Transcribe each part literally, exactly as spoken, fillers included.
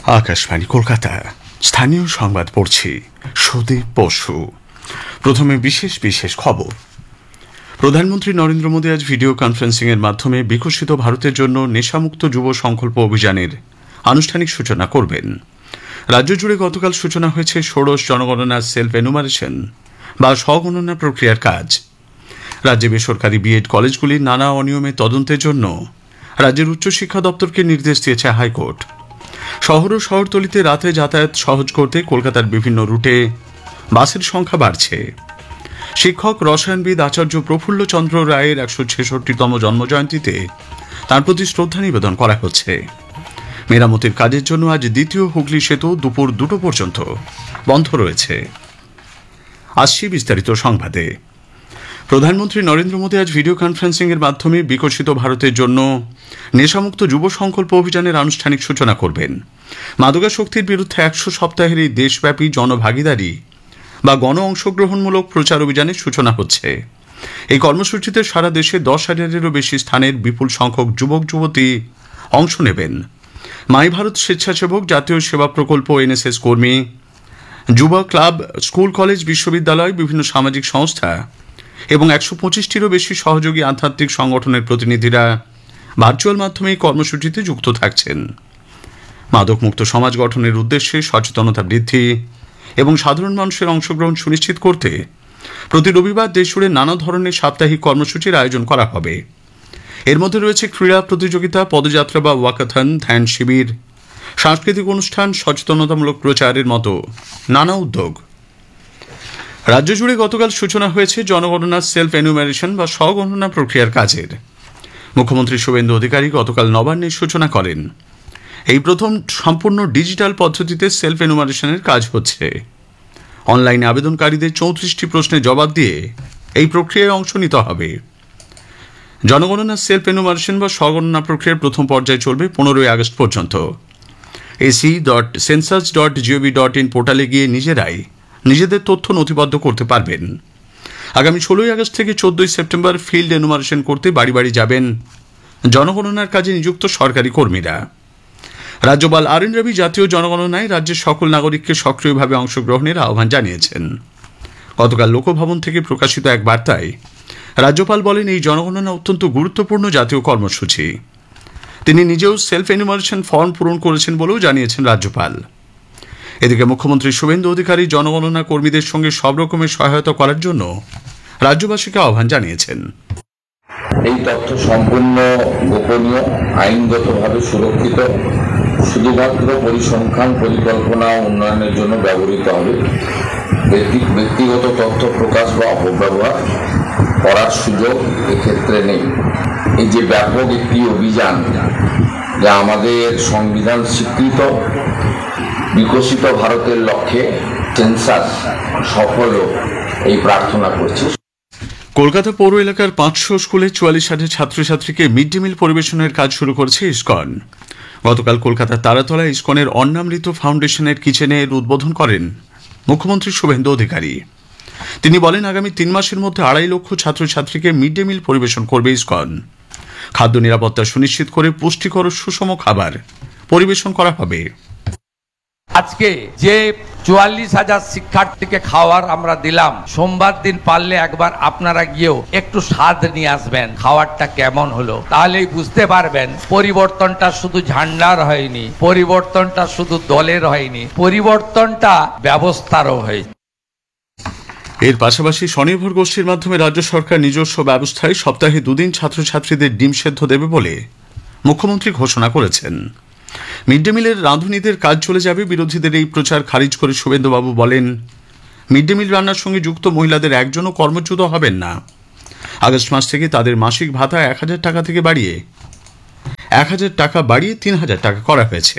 আকাশবাণী কলকাতা, স্থানীয় সংবাদ পড়ছি সুদীপ বসু। প্রথমে বিশেষ বিশেষ খবর। প্রধানমন্ত্রী নরেন্দ্র মোদী আজ ভিডিও কনফারেন্সিং এর মাধ্যমে বিকশিত ভারতের জন্য নেশামুক্ত যুব সংকল্প অভিযানের আনুষ্ঠানিক সূচনা করবেন। রাজ্য জুড়ে গতকাল সূচনা হয়েছে ষোড়শ জনগণনার সেলফ এনুমারেশন বা স্বগণনা প্রক্রিয়ার কাজ। রাজ্যে বেসরকারি বিএড কলেজগুলির নানা অনিয়মের তদন্তের জন্য রাজ্যের উচ্চশিক্ষা দপ্তরকে নির্দেশ দিয়েছে হাইকোর্ট। শহর ও শহরতলিতে রাতে যাতায়াত সহজ করতে কলকাতার বিভিন্ন রুটে বাসের সংখ্যা বাড়ছে। শিক্ষক রসায়নবিদ আচার্য প্রফুল্ল চন্দ্র রায়ের একশো ছেষট্টিতম জন্মজয়ন্তীতে তাঁর প্রতি শ্রদ্ধা নিবেদন করা হচ্ছে। মেরামতির কাজের জন্য আজ দ্বিতীয় হুগলি সেতু দুপুর দুটো পর্যন্ত বন্ধ রয়েছে। আসছি বিস্তারিত সংবাদে। প্রধানমন্ত্রী নরেন্দ্র মোদী আজ ভিডিও কনফারেন্সিং এর মাধ্যমে বিকশিত ভারতের জন্য নেশামুক্ত যুব সংকল্প অভিযানের আনুষ্ঠানিক সূচনা করবেন। মাদকাসক্তির বিরুদ্ধে একশো সপ্তাহের এই দেশব্যাপী জনভাগিদারি বা গণ অংশগ্রহণমূলক প্রচার অভিযানের সূচনা হচ্ছে। এই কর্মসূচিতে সারা দেশে দশ হাজারেরও বেশি স্থানের বিপুল সংখ্যক যুবক যুবতী অংশ নেবেন। মাই ভারত স্বেচ্ছাসেবক, জাতীয় সেবা প্রকল্প, এনএসএস কর্মী, যুব ক্লাব, স্কুল কলেজ বিশ্ববিদ্যালয়, বিভিন্ন সামাজিক সংস্থা এবং একশো পঁচিশটিরও বেশি সহযোগী আধ্যাত্মিক সংগঠনের প্রতিনিধিরা ভার্চুয়াল মাধ্যমে এই কর্মসূচিতে যুক্ত থাকছেন। মাদকমুক্ত সমাজ গঠনের উদ্দেশ্যে সচেতনতা বৃদ্ধি এবং সাধারণ মানুষের অংশগ্রহণ সুনিশ্চিত করতে প্রতি রবিবার দেশজুড়ে নানা ধরনের সাপ্তাহিক কর্মসূচির আয়োজন করা হবে। এর মধ্যে রয়েছে ক্রীড়া প্রতিযোগিতা, পদযাত্রা বা ওয়াকাথন, ধ্যান শিবির, সাংস্কৃতিক অনুষ্ঠান, সচেতনতামূলক প্রচারের মতো নানা উদ্যোগ। রাজ্য জুড়ে গতকাল সূচনা হয়েছে জনগণনার সেলফ এনুমারেশন বা স্বগণনা প্রক্রিয়ার কাজের। মুখ্যমন্ত্রী শুভেন্দু অধিকারী গতকাল নবান্নে সূচনা করেন। এই প্রথম সম্পূর্ণ ডিজিটাল পদ্ধতিতে সেলফ এনুমারেশনের কাজ হচ্ছে। অনলাইনে আবেদনকারীদের চৌত্রিশটি প্রশ্নের জবাব দিয়ে এই প্রক্রিয়ায় অংশ নিতে হবে। জনগণনার সেলফ এনুমারেশন বা স্বগণনা প্রক্রিয়ার প্রথম পর্যায়ে চলবে পনেরোই আগস্ট পর্যন্ত। AC dot census dot gov dot in পোর্টালে গিয়ে নিজেরাই নিজেদের তথ্য নথিবদ্ধ করতে পারবেন। আগামী ষোলোই আগস্ট থেকে চোদ্দই সেপ্টেম্বর ফিল্ড এনুমারেশন করতে বাড়ি বাড়ি যাবেন জনগণনার কাজে নিযুক্ত সরকারি কর্মীরা। রাজ্যপাল আর এন রবি জাতীয় জনগণনায় রাজ্যের সকল নাগরিককে সক্রিয়ভাবে অংশগ্রহণের আহ্বান জানিয়েছেন। গতকাল লোকভবন থেকে প্রকাশিত এক বার্তায় রাজ্যপাল বলেন, এই জনগণনা অত্যন্ত গুরুত্বপূর্ণ জাতীয় কর্মসূচি। তিনি নিজেও সেলফ এনুমারেশন ফর্ম পূরণ করেছেন বলেও জানিয়েছেন রাজ্যপাল। এদিকে মুখ্যমন্ত্রী শুভেন্দু অধিকারী জনগণনা কর্মীদের সঙ্গে সব রকমের সহায়তা করার জন্য রাজ্যবাসীকে আহ্বান জানিয়েছেন। এই তথ্য সম্পূর্ণ গোপনীয়, আইনগতভাবে সুরক্ষিত, শুধুমাত্র পরিসংখ্যান, পরিকল্পনা ও উন্নয়নের জন্য ব্যবহৃত হবে। ব্যক্তিগত তথ্য প্রকাশ বা অপব্যবহার করার সুযোগ এক্ষেত্রে নেই। এই যে ব্যাপক একটি অভিযান, যা আমাদের সংবিধান স্বীকৃত বিকশিত ভারতের লক্ষ্যে সেন্সাস সফল হোক, এই প্রার্থনা করছি। কলকাতা পৌর এলাকার পাঁচশো স্কুলে চুয়াল্লিশ হাজার ছাত্রছাত্রীকে মিড ডে মিল পরিবেশনের কাজ শুরু করেছে ইসকন। গতকাল কলকাতার তারাতলা ইসকনের অন্নামৃত ফাউন্ডেশনের কিচেনের উদ্বোধন করেন মুখ্যমন্ত্রী শুভেন্দু অধিকারী। তিনি বলেন, আগামী তিন মাসের মধ্যে আড়াই লক্ষ ছাত্রছাত্রীকে মিড ডে মিল পরিবেশন করবে ইসকন। খাদ্য নিরাপত্তা সুনিশ্চিত করে পুষ্টিকর ও সুষম খাবার পরিবেশন করা হবে। আজকে যে চুয়াল্লিশ হাজার শিক্ষার্থীকে খাওয়ার আমরা দিলাম, সোমবার দিন পারলে একবার আপনারা গিয়েও একটু স্বাদ নিয়ে আসবেন, খাওয়ারটা কেমন হলো। তাহলেই বুঝতে পারবেন পরিবর্তনটা শুধু ঝান্ডার হয়নি, পরিবর্তনটা শুধু দলের হয়নি, পরিবর্তনটা ব্যবস্থারও হয়েছে। এর পাশাপাশি স্বনির্ভর গোষ্ঠীর মাধ্যমে রাজ্য সরকার নিজস্ব ব্যবস্থায় সপ্তাহে দুদিন ছাত্রছাত্রীদের ডিম সেদ্ধ দেবে বলে মুখ্যমন্ত্রী ঘোষণা করেছেন। মিড ডে মিলের রাঁধুনিদের কাজ চলে যাবে। বিরোধীদের এই প্রচার খারিজ করে শুভেন্দুবাবু বলেন, মিড ডে মিল রান্নার সঙ্গে যুক্ত মহিলাদের একজনও কর্মচ্যুত হবেন না। আগস্ট মাস থেকে তাদের মাসিক ভাতা এক হাজার টাকা থেকে বাড়িয়ে এক হাজার টাকা বাড়িয়ে তিন হাজার টাকা করা হয়েছে।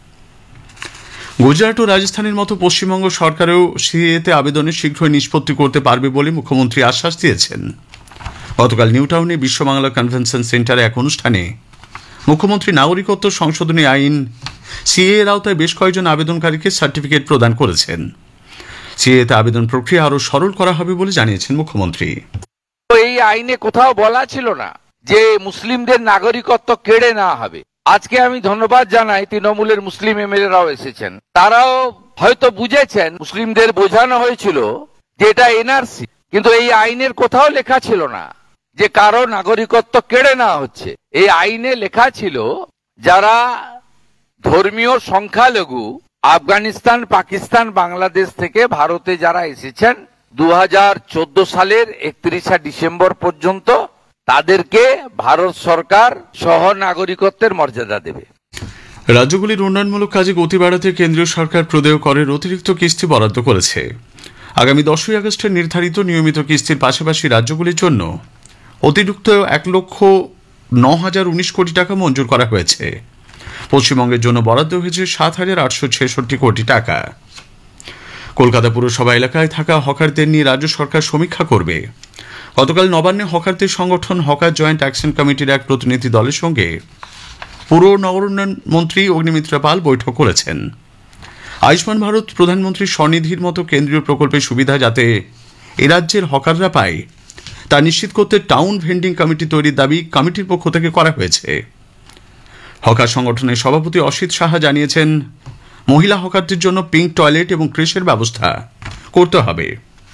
গুজরাট ও রাজস্থানের মতো পশ্চিমবঙ্গ সরকারেও সিএতে আবেদনে শীঘ্রই নিষ্পত্তি করতে পারবে বলে মুখ্যমন্ত্রী আশ্বাস দিয়েছেন। গতকাল নিউ টাউনে বিশ্ব বাংলা কনভেনশন সেন্টারে এক অনুষ্ঠানে মুখ্যমন্ত্রী নাগরিকত্ব সংশোধনী আইন সিএ এর আওতায় বেশ কয়েকজন আবেদনকারীকে সার্টিফিকেট প্রদান করেছেন। সিএতে আবেদন প্রক্রিয়া আরও সরল করা হবে বলে জানিয়েছেন মুখ্যমন্ত্রী। এই আইনে কোথাও বলা ছিল না যে মুসলিমদের নাগরিকত্ব কেড়ে নেওয়া হবে। আজকে আমি ধন্যবাদ জানাই তৃণমূলের মুসলিম এমএলএরাও এসেছেন, তারাও হয়তো বুঝেছেন মুসলিমদের বোঝানো হয়েছিল যে এটা এনআরসি, কিন্তু এই আইনের কোথাও লেখা ছিল না যে কারো নাগরিকত্ব কেড়ে নেওয়া হচ্ছে। এই আইনে লেখা ছিল যারা ধর্মীয় সংখ্যালঘু আফগানিস্তান, পাকিস্তান, বাংলাদেশ থেকে ভারতে যারা এসেছেন দু হাজার চোদ্দ সালের একত্রিশে ডিসেম্বর পর্যন্ত তাদেরকে ভারত সরকার সহ নাগরিকত্বের মর্যাদা দেবে। রাজ্যগুলির উন্নয়নমূলক কাজে গতি বাড়াতে কেন্দ্রীয় সরকার প্রদেয় করের অতিরিক্ত কিস্তি বরাদ্দ করেছে। আগামী দশই আগস্টের নির্ধারিত নিয়মিত কিস্তির পাশাপাশি রাজ্যগুলির জন্য অতিরিক্ত এক লক্ষ ন হাজার উনিশ কোটি টাকা মঞ্জুর করা হয়েছে। পশ্চিমবঙ্গের জন্য বরাদ্দ হয়েছে সাত হাজার আটশো ছেষট্টি কোটি টাকা। কলকাতা পুরসভা এলাকায় থাকা হকারদের নিয়ে রাজ্য সরকার সমীক্ষা করবে। গতকাল নবান্নে হকারদের সংগঠন হকার জয়েন্ট অ্যাকশন কমিটির এক প্রতিনিধি দলের সঙ্গে পুর নগরোন্নয়ন মন্ত্রী অগ্নিমিত্রা পাল বৈঠক করেছেন। আয়ুষ্মান ভারত, প্রধানমন্ত্রী স্বনিধির মতো কেন্দ্রীয় প্রকল্পের সুবিধা যাতে এ রাজ্যের হকাররা পায় তা নিশ্চিত করতে টাউন ভেন্ডিং কমিটি তৈরির দাবি কমিটির পক্ষ থেকে করা হয়েছে। হকার সংগঠনের সভাপতি অসিত সাহা জানিয়েছেন, মহিলা হকারদের জন্য পিঙ্ক টয়লেট এবং ক্রেশের ব্যবস্থা করতে হবে।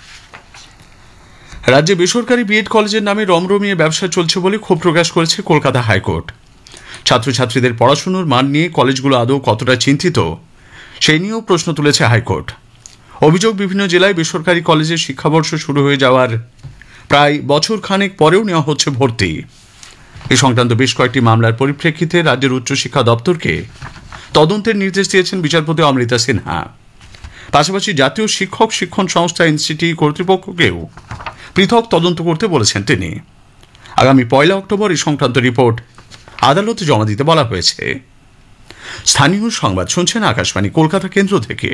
রাজ্যে বেসরকারি বিএড কলেজের নামে রমরমিয়ে ব্যবসা চলছে বলে ক্ষোভ প্রকাশ করেছে কলকাতা হাইকোর্ট। ছাত্রছাত্রীদের পড়াশুনোর মান নিয়ে কলেজগুলো আদৌ কতটা চিন্তিত সেই নিয়েও প্রশ্ন তুলেছে হাইকোর্ট। অভিযোগ, বিভিন্ন জেলায় বেসরকারি কলেজে শিক্ষাবর্ষ শুরু হয়ে যাওয়ার প্রায় বছর খানেক পরেও নেওয়া হচ্ছে ভর্তি। এ সংক্রান্ত বেশ কয়েকটি মামলার পরিপ্রেক্ষিতে রাজ্যের উচ্চশিক্ষা দপ্তরকে তদন্তের নির্দেশ দিয়েছেন বিচারপতি অমৃতা সিনহা। পাশাপাশি জাতীয় শিক্ষক শিক্ষণ সংস্থা এনসিটি কর্তৃপক্ষকেও পৃথক তদন্ত করতে বলেছেন তিনি। আগামী পয়লা অক্টোবর এই সংক্রান্ত রিপোর্ট আদালতে জমা দিতে বলা হয়েছে। স্থানীয় সংবাদ শুনছেন আকাশবাণী কলকাতা কেন্দ্র থেকে।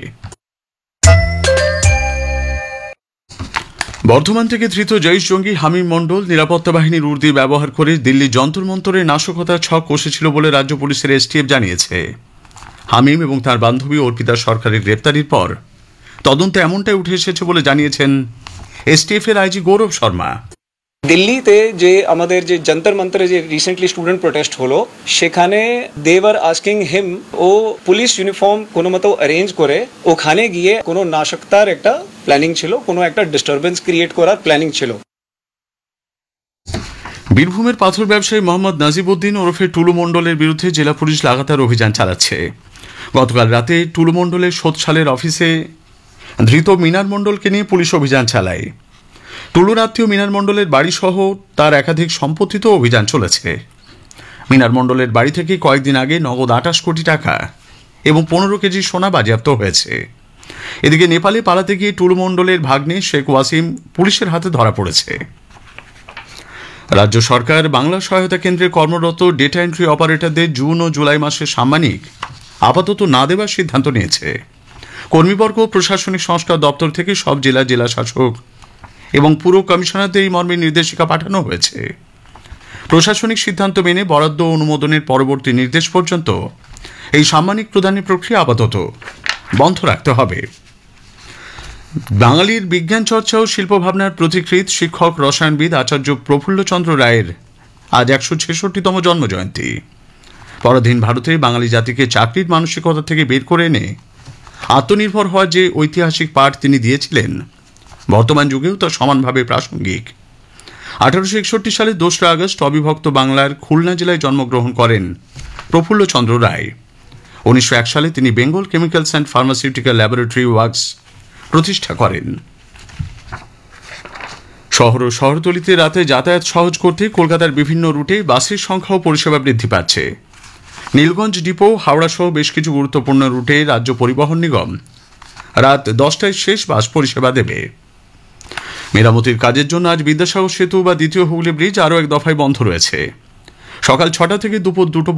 বর্ধমান থেকে ধৃত জৈশ জঙ্গি হামিম মণ্ডল নিরাপত্তা বাহিনীর উর্দি ব্যবহার করে দিল্লি যন্তর মন্তরে নাশকতার ছক কষেছিল বলে রাজ্য পুলিশের এসটিএফ জানিয়েছে। হামিম এবং তার বান্ধবী অর্পিতা সরকারের গ্রেপ্তারির পর তদন্তে এমনটাই উঠে এসেছে বলে জানিয়েছেন এসটিএফ এর আইজি গৌরব শর্মা। দিল্লিতে যে আমাদের যে যন্তর মন্তরে যে রিসেন্টলি স্টুডেন্ট প্রোটেস্ট হলো সেখানে they were asking him O police uniform কোনো মতো অ্যারেঞ্জ করে ওখানে গিয়ে কোনো নাশকতার একটা প্ল্যানিং ছিল, কোনো একটা ডিস্টারবেন্স ক্রিয়েট করার প্ল্যানিং ছিল। বীরভূমের পাথর ব্যবসায়ী মোহাম্মদ নাজিবউদ্দিন ওরফে টুলু মণ্ডলের বিরুদ্ধে জেলা পুলিশ লাগাতার অভিযান চালাচ্ছে। গতকাল রাতে টুলু মণ্ডলের সোতসালের অফিসে ধৃত মিনার মণ্ডলকে নিয়ে পুলিশ অভিযান চালায়। টুলুর আত্মীয় মিনার মণ্ডলের বাড়ি সহ তার একাধিক সম্পত্তিতেও অভিযান চলেছে। মিনার মণ্ডলের বাড়ি থেকে কয়েকদিন আগে নগদ আটাশ কোটি টাকা এবং পনেরো কেজি সোনা বাজেয়াপ্ত হয়েছে। এদিকে নেপালে পালাতে গিয়ে টুলু মণ্ডলের ভাগ্নে শেখ ওয়াসিম পুলিশের হাতে ধরা পড়েছে। রাজ্য সরকার বাংলা সহায়তা কেন্দ্রে কর্মরত ডেটা এন্ট্রি অপারেটরদের জুন ও জুলাই মাসে সাম্মানিক আপাতত না দেওয়ার সিদ্ধান্ত নিয়েছে। কর্মীবর্গ প্রশাসনিক সংস্কার দপ্তর থেকে সব জেলা জেলা শাসক এবং পুর কমিশনারদের এই মর্মে নির্দেশিকা পাঠানো হয়েছে। প্রশাসনিক সিদ্ধান্ত মেনে বরাদ্দ অনুমোদনের পরবর্তী নির্দেশ পর্যন্ত এই সাম্মানিক প্রদানের প্রক্রিয়া আপাতত বন্ধ রাখতে হবে। বাঙালির বিজ্ঞান চর্চা ও শিল্পভাবনার প্রতিকৃত শিক্ষক রসায়নবিদ আচার্য প্রফুল্লচন্দ্র রায়ের আজ একশো ছেষট্টিতম জন্মজয়ন্তী। পরাধীন ভারতে বাঙালি জাতিকে চাকরির মানসিকতা থেকে বের করে এনে আত্মনির্ভর হওয়ার যে ঐতিহাসিক পাঠ তিনি দিয়েছিলেন বর্তমান যুগেও তা সমানভাবে প্রাসঙ্গিক। আঠারোশো একষট্টি সালে দোসরা আগস্ট অবিভক্ত বাংলার খুলনা জেলায় জন্মগ্রহণ করেন প্রফুল্লচন্দ্র রায়। উনিশশো এক সালে তিনি Bengal chemicals and pharmaceutical laboratory works প্রতিষ্ঠা করেন। শহর ও শহরতলিতে রাতে যাতায়াত সহজ করতে কলকাতার বিভিন্ন রুটে বাসের সংখ্যা ও পরিষেবা বৃদ্ধি পাচ্ছে। নীলগঞ্জ ডিপো, হাওড়া সহ বেশ কিছু গুরুত্বপূর্ণ রুটে রাজ্য পরিবহন নিগম রাত দশটায় শেষ বাস পরিষেবা দেবে। মেরামতির কাজের জন্য আজ বিদ্যাসাগর সেতু বা দ্বিতীয় হুগলি ব্রিজ আরও এক দফায় বন্ধ রয়েছে। সকাল ছটা থেকে দুপুর দুটো